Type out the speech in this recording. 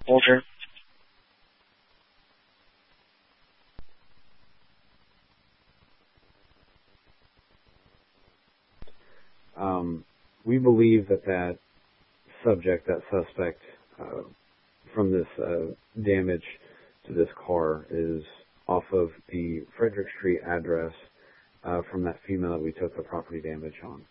Older. We believe that subject, that suspect, from this damage to this car is off of the Frederick Street address from that female that we took the property damage on.